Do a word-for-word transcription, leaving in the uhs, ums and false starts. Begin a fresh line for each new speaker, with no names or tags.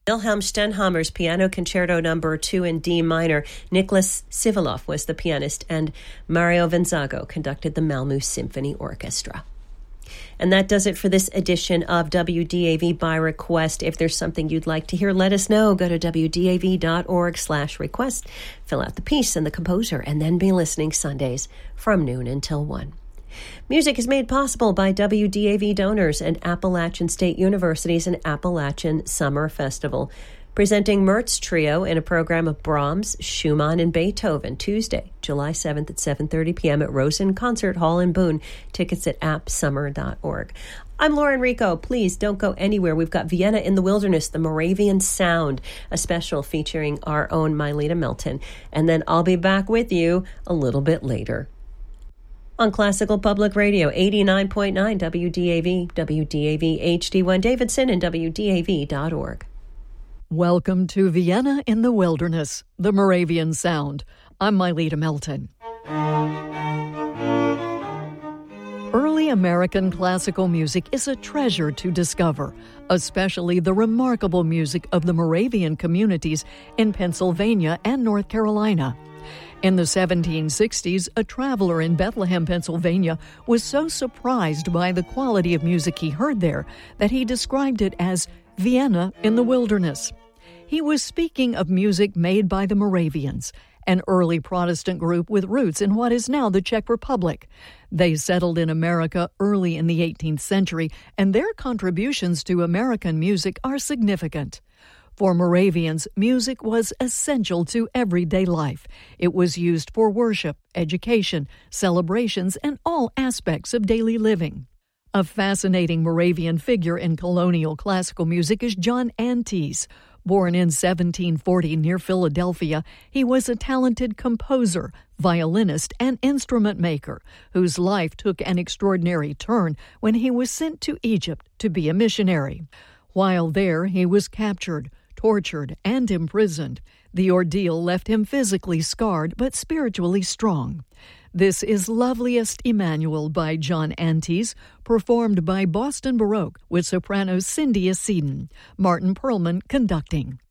Wilhelm Stenhammers Piano Concerto Number two in D minor. Nicholas Sivalov was the pianist, and Mario Venzago conducted the Malmö Symphony Orchestra. And that does it for this edition of W D A V by Request. If there's something you'd like to hear, let us know. Go to W D A V dot org slash request, fill out the piece and the composer, and then be listening Sundays from noon until one. Music is made possible by W D A V donors and Appalachian State University's and Appalachian Summer Festival, presenting Mertz Trio in a program of Brahms, Schumann, and Beethoven, Tuesday, July seventh at seven thirty p.m. at Rosen Concert Hall in Boone. Tickets at app summer dot org. I'm Lauren Rico. Please don't go anywhere. We've got Vienna in the Wilderness, the Moravian Sound, a special featuring our own Myleta Melton. And then I'll be back with you a little bit later on Classical Public Radio, eighty-nine point nine W D A V, W D A V H D one Davidson, and W D A V dot org.
Welcome to Vienna in the Wilderness, the Moravian Sound. I'm Myleta Melton. Early American classical music is a treasure to discover, especially the remarkable music of the Moravian communities in Pennsylvania and North Carolina. In the seventeen sixties, a traveler in Bethlehem, Pennsylvania, was so surprised by the quality of music he heard there that he described it as Vienna in the Wilderness. He was speaking of music made by the Moravians, an early Protestant group with roots in what is now the Czech Republic. They settled in America early in the eighteenth century, and their contributions to American music are significant. For Moravians, music was essential to everyday life. It was used for worship, education, celebrations, and all aspects of daily living. A fascinating Moravian figure in colonial classical music is John Antes. Born in seventeen forty near Philadelphia, he was a talented composer, violinist, and instrument maker whose life took an extraordinary turn when he was sent to Egypt to be a missionary. While there, he was captured, tortured, and imprisoned. The ordeal left him physically scarred but spiritually strong. This is Loveliest Emmanuel by John Antes, performed by Boston Baroque with soprano Cynthia Seddon. Martin Perlman conducting.